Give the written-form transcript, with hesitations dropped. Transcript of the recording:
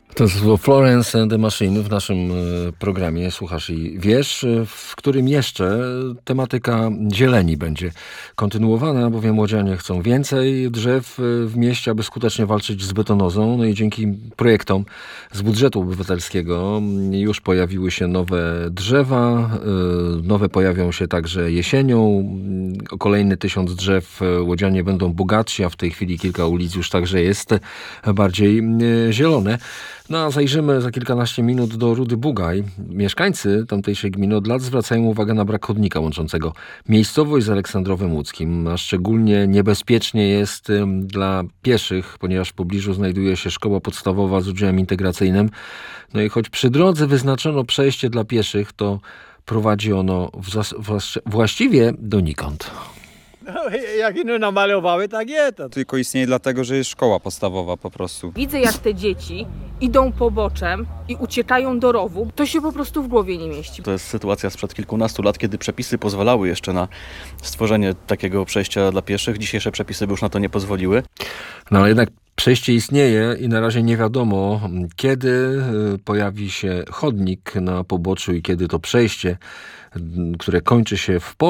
To jest Florence and the Machine w naszym programie Słuchasz i Wiesz, w którym jeszcze tematyka zieleni będzie kontynuowana, bowiem łodzianie chcą więcej drzew w mieście, aby skutecznie walczyć z betonozą. No i dzięki projektom z budżetu obywatelskiego już pojawiły się nowe drzewa. Nowe pojawią się także jesienią. O kolejny 1000 drzew łodzianie będą bogatsi, a w tej chwili kilka ulic już także jest bardziej zielone. No a zajrzymy za kilkanaście minut do Rudy Bugaj. Mieszkańcy tamtejszej gminy od lat zwracają uwagę na brak chodnika łączącego miejscowość z Aleksandrowem Łódzkim. A szczególnie niebezpiecznie jest dla pieszych, ponieważ w pobliżu znajduje się szkoła podstawowa z udziałem integracyjnym. No i choć przy drodze wyznaczono przejście dla pieszych, to prowadzi ono właściwie donikąd. No, jak ino namalowały, tak jest. Tylko istnieje dlatego, że jest szkoła podstawowa po prostu. Widzę, jak te dzieci idą poboczem i uciekają do rowu. To się po prostu w głowie nie mieści. To jest sytuacja sprzed kilkunastu lat, kiedy przepisy pozwalały jeszcze na stworzenie takiego przejścia dla pieszych. Dzisiejsze przepisy by już na to nie pozwoliły. No ale jednak przejście istnieje i na razie nie wiadomo, kiedy pojawi się chodnik na poboczu i kiedy to przejście, które kończy się w